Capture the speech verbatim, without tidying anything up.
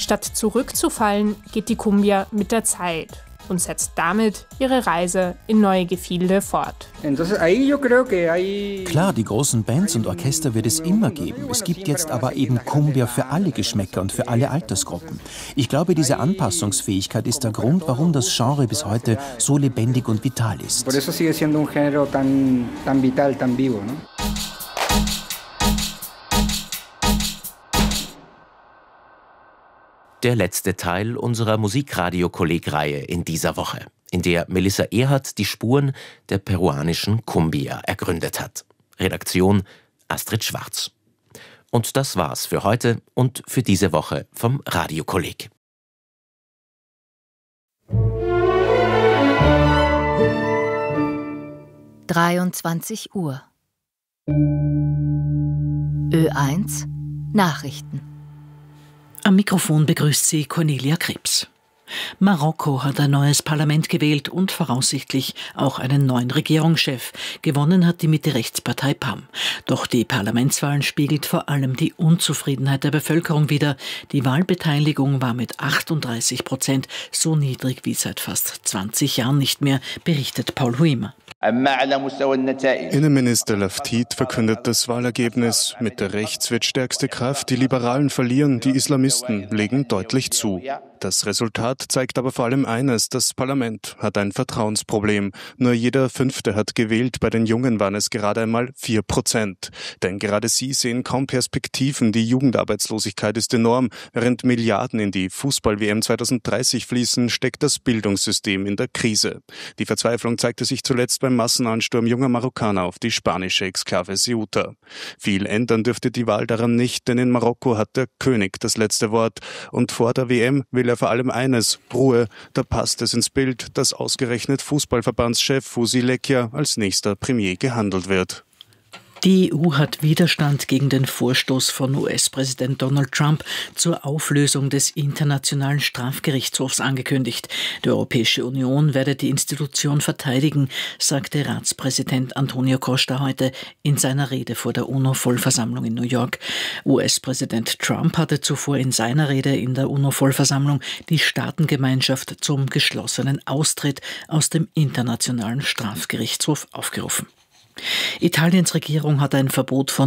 Statt zurückzufallen, geht die Cumbia mit der Zeit und setzt damit ihre Reise in neue Gefilde fort. Klar, die großen Bands und Orchester wird es immer geben. Es gibt jetzt aber eben Cumbia für alle Geschmäcker und für alle Altersgruppen. Ich glaube, diese Anpassungsfähigkeit ist der Grund, warum das Genre bis heute so lebendig und vital ist. Der letzte Teil unserer Musikradio-Kolleg-Reihe in dieser Woche, in der Melissa Erhardt die Spuren der peruanischen Cumbia ergründet hat. Redaktion Astrid Schwarz. Und das war's für heute und für diese Woche vom Radio-Kolleg. dreiundzwanzig Uhr. Ö eins Nachrichten. Am Mikrofon begrüßt sie Cornelia Krebs. Marokko hat ein neues Parlament gewählt und voraussichtlich auch einen neuen Regierungschef. Gewonnen hat die Mitte-Rechtspartei P A M. Doch die Parlamentswahlen spiegelt vor allem die Unzufriedenheit der Bevölkerung wider. Die Wahlbeteiligung war mit achtunddreißig Prozent so niedrig wie seit fast zwanzig Jahren nicht mehr, berichtet Paul Huimer. Innenminister Laftit verkündet das Wahlergebnis. Mitte rechts wird stärkste Kraft, die Liberalen verlieren, die Islamisten legen deutlich zu. Das Resultat zeigt aber vor allem eines: Das Parlament hat ein Vertrauensproblem. Nur jeder Fünfte hat gewählt, bei den Jungen waren es gerade einmal vier Prozent. Denn gerade sie sehen kaum Perspektiven, die Jugendarbeitslosigkeit ist enorm. Während Milliarden in die Fußball-W M zweitausenddreißig fließen, steckt das Bildungssystem in der Krise. Die Verzweiflung zeigte sich zuletzt beim Massenansturm junger Marokkaner auf die spanische Exklave Ceuta. Viel ändern dürfte die Wahl daran nicht, denn in Marokko hat der König das letzte Wort. Und vor der W M will er vor allem eines: Ruhe. Da passt es ins Bild, dass ausgerechnet Fußballverbandschef Fouzi Lekja als nächster Premier gehandelt wird. Die E U hat Widerstand gegen den Vorstoß von U S-Präsident Donald Trump zur Auflösung des Internationalen Strafgerichtshofs angekündigt. Die Europäische Union werde die Institution verteidigen, sagte Ratspräsident Antonio Costa heute in seiner Rede vor der UNO-Vollversammlung in New York. U S-Präsident Trump hatte zuvor in seiner Rede in der UNO-Vollversammlung die Staatengemeinschaft zum geschlossenen Austritt aus dem Internationalen Strafgerichtshof aufgerufen. Italiens Regierung hat ein Verbot von